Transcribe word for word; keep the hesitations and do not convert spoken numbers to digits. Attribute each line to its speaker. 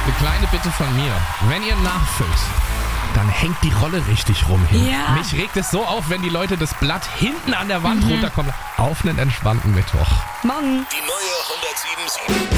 Speaker 1: Eine kleine Bitte von mir. Wenn ihr nachfüllt, dann hängt die Rolle richtig rum hin.
Speaker 2: Ja.
Speaker 1: Mich regt es so auf, wenn die Leute das Blatt hinten an der Wand mhm. runterkommen. Auf einen entspannten Mittwoch.
Speaker 2: Morgen.
Speaker 3: Die neue hundertsieben Komma sieben.